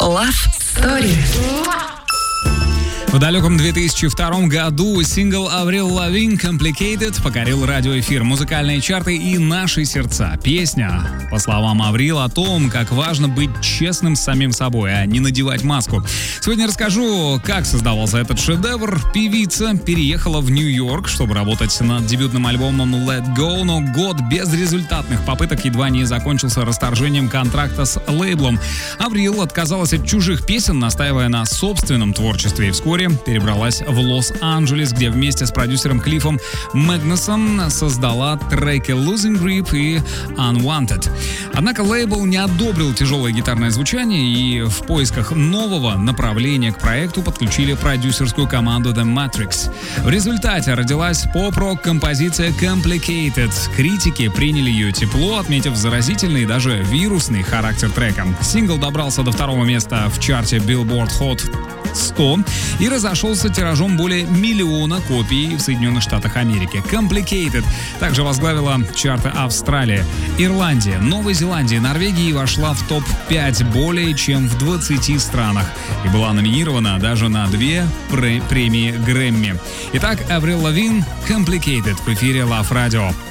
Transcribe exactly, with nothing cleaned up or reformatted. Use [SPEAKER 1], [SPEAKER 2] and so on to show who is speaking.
[SPEAKER 1] Love Story.
[SPEAKER 2] В далеком две тысячи втором году сингл Аврил Лавин «Complicated» покорил радиоэфир, музыкальные чарты и наши сердца. Песня, по словам Аврил, о том, как важно быть честным с самим собой, а не надевать маску. Сегодня расскажу, как создавался этот шедевр. Певица переехала в Нью-Йорк, чтобы работать над дебютным альбомом «Let Go», но год безрезультатных попыток едва не закончился расторжением контракта с лейблом. Аврил отказалась от чужих песен, настаивая на собственном творчестве, и вскоре перебралась в Лос-Анджелес, где вместе с продюсером Клиффом Магнусом создала треки «Losing Grip» и «Unwanted». Однако лейбл не одобрил тяжелое гитарное звучание, и в поисках нового направления к проекту подключили продюсерскую команду The Matrix. В результате родилась поп-рок композиция «Complicated». Критики приняли ее тепло, отметив заразительный и даже вирусный характер трека. Сингл добрался до второго места в чарте Billboard Hot сто и разошелся тиражом более миллиона копий в Соединенных Штатах Америки. «Complicated» также возглавила чарты Австралии, Ирландии, Новой Зеландии, Норвегии и вошла в топ пять более чем в двадцати странах и была номинирована даже на две премии Грэмми. Итак, Аврил Лавин «Complicated» в эфире Love Radio.